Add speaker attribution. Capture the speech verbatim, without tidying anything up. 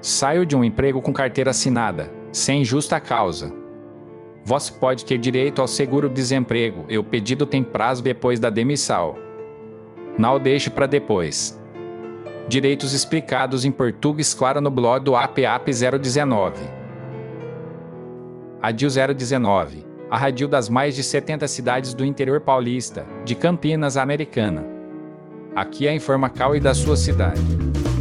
Speaker 1: Saio de um emprego com carteira assinada, sem justa causa. Você pode ter direito ao seguro-desemprego e o pedido tem prazo depois da demissão. Não deixe para depois. Direitos explicados em português claro no blog do A P A P zero dezenove. A D I U zero dezenove, a rádio das mais de setenta cidades do interior paulista, de Campinas, Americana. Aqui é a Informacal e da sua cidade.